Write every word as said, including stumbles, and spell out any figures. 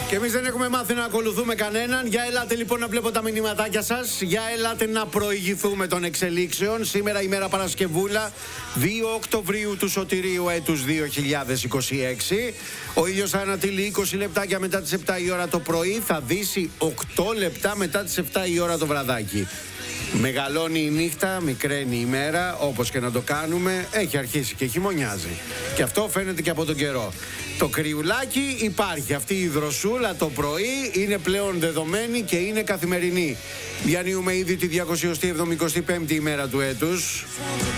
Και εμείς δεν έχουμε μάθει να ακολουθούμε κανέναν. Για ελάτε λοιπόν να βλέπω τα μηνυματάκια σας. Για ελάτε να προηγηθούμε των εξελίξεων. Σήμερα ημέρα Παρασκευούλα, δύο Οκτωβρίου του Σωτηρίου έτους δύο χιλιάδες είκοσι έξι. Ο ήλιος θα ανατείλει είκοσι λεπτάκια μετά τις επτά η ώρα το πρωί. Θα δύσει οκτώ λεπτά μετά τις επτά η ώρα το βραδάκι. Μεγαλώνει η νύχτα, μικραίνει η μέρα, όπως και να το κάνουμε, έχει αρχίσει και χειμωνιάζει. Και αυτό φαίνεται και από τον καιρό. Το κρυουλάκι υπάρχει, αυτή η δροσούλα το πρωί είναι πλέον δεδομένη και είναι καθημερινή. Διανύουμε ήδη τη διακόσια εβδομήντα πέμπτη ημέρα του έτους.